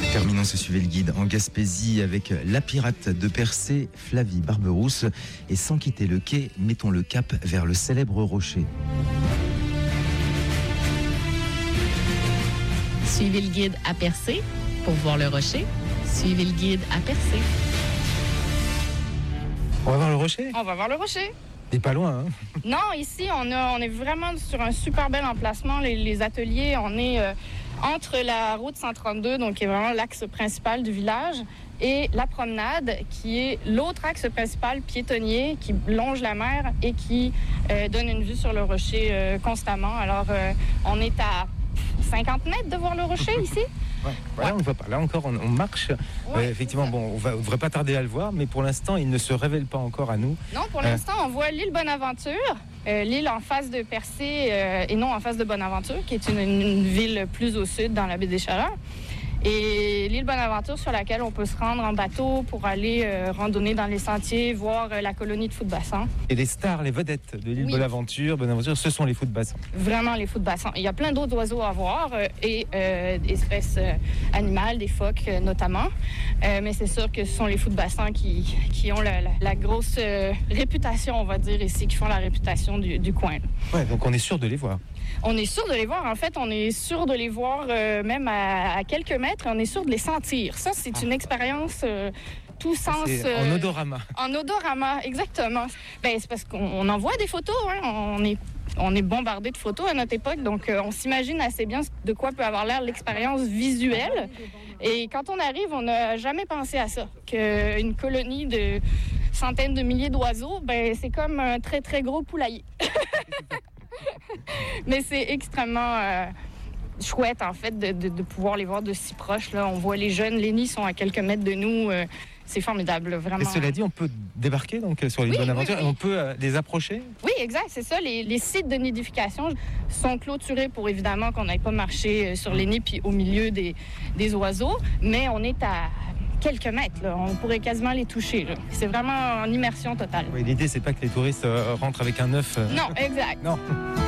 Terminons ce Suivez le Guide en Gaspésie avec la pirate de Percé, Flavie Barberousse. Et sans quitter le quai, mettons le cap vers le célèbre rocher. Suivez le guide à Percé pour voir le rocher. Suivez le guide à Percé. On va voir le rocher? On va voir le rocher. T'es pas loin, hein? Non, ici, on est vraiment sur un super bel emplacement. Les ateliers, on est entre la route 132, donc qui est vraiment l'axe principal du village, et la promenade, qui est l'autre axe principal piétonnier qui longe la mer et qui donne une vue sur le rocher constamment. Alors, on est à 50 mètres de voir le rocher ici. Ouais. Voilà, on ne voit pas. Là encore, on marche. Ouais, effectivement, on ne devrait pas tarder à le voir, mais pour l'instant, il ne se révèle pas encore à nous. Non, pour l'instant, on voit l'île Bonaventure, l'île en face de Percé et non en face de Bonaventure, qui est une ville plus au sud dans la baie des Chaleurs. Et l'île Bonaventure sur laquelle on peut se rendre en bateau pour aller randonner dans les sentiers, voir la colonie de fous-de-bassin. Et les stars, les vedettes de l'île Bonaventure, ce sont les fous-de-bassin. Vraiment les fous-de-bassin. Il y a plein d'autres oiseaux à voir et espèces animales, des phoques notamment. Mais c'est sûr que ce sont les fous-de-bassin qui ont la grosse réputation, on va dire ici, qui font la réputation du coin. Ouais, donc on est sûr de les voir. On est sûr de les voir. En fait, on est sûr de les voir même à quelques mètres. On est sûr de les sentir. Ça, c'est une expérience tout sens... en odorama. En odorama, exactement. Ben, c'est parce qu'on en voit des photos. Hein. On est bombardé de photos à notre époque. Donc, on s'imagine assez bien de quoi peut avoir l'air l'expérience visuelle. Et quand on arrive, on n'a jamais pensé à ça. Qu'une colonie de centaines de milliers d'oiseaux, ben, c'est comme un très, très gros poulailler. Mais c'est extrêmement chouette, en fait, de pouvoir les voir de si proche. Là. On voit les jeunes, les nids sont à quelques mètres de nous. C'est formidable, vraiment. Et cela dit, on peut débarquer donc, sur l'île Bonaventure et on peut les approcher? Oui, exact, c'est ça. Les sites de nidification sont clôturés pour, évidemment, qu'on n'aille pas marcher sur les nids puis au milieu des oiseaux. Mais on est à quelques mètres, là. On pourrait quasiment les toucher. Là. C'est vraiment en immersion totale. Oui, l'idée, c'est pas que les touristes rentrent avec un œuf. Non, exact. Non.